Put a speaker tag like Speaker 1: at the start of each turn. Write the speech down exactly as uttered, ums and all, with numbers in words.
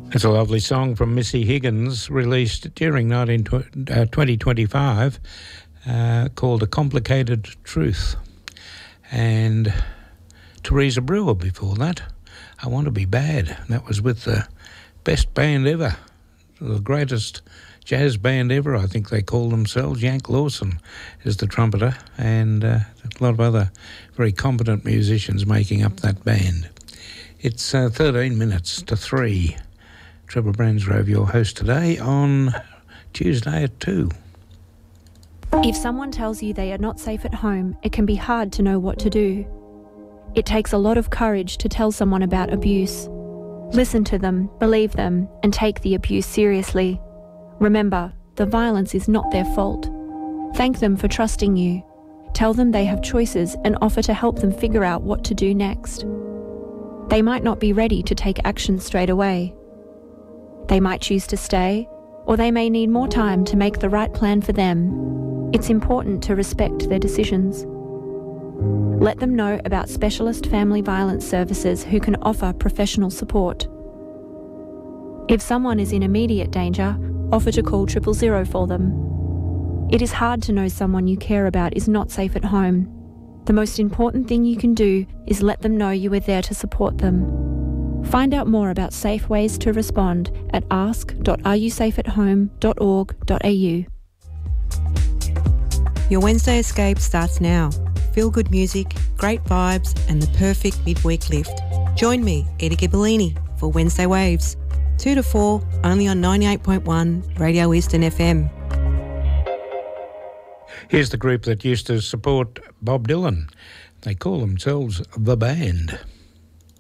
Speaker 1: It's a lovely song from Missy Higgins, released during nineteen, uh, twenty twenty-five, uh, called A Complicated Truth. And Teresa Brewer before that, I Want to Be Bad. That was with the best band ever, the greatest jazz band ever, I think they call themselves. Yank Lawson is the trumpeter, and uh, a lot of other very competent musicians making up that band. It's uh, thirteen minutes to three. Trevor Bransgrove, your host today on Tuesday at two.
Speaker 2: If someone tells you they are not safe at home, it can be hard to know what to do. It takes a lot of courage to tell someone about abuse. Listen to them, believe them, and take the abuse seriously. Remember, the violence is not their fault. Thank them for trusting you. Tell them they have choices and offer to help them figure out what to do next. They might not be ready to take action straight away. They might choose to stay, or they may need more time to make the right plan for them. It's important to respect their decisions. Let them know about specialist family violence services who can offer professional support. If someone is in immediate danger, offer to call triple zero for them. It is hard to know someone you care about is not safe at home. The most important thing you can do is let them know you are there to support them. Find out more about safe ways to respond at ask dot are you safe at home dot org dot a u.
Speaker 3: Your Wednesday escape starts now. Feel good music, great vibes, and the perfect midweek lift. Join me, Edie Gibellini, for Wednesday Waves, two to four, only on ninety-eight point one Radio Eastern F M.
Speaker 1: Here's the group that used to support Bob Dylan. They call themselves The Band.